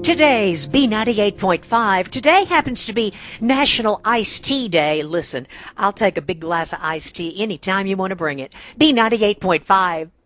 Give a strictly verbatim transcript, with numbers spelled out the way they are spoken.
Today's B ninety-eight point five. Today happens to be National Iced Tea Day. Listen, I'll take a big glass of iced tea anytime you want to bring it. B ninety-eight point five.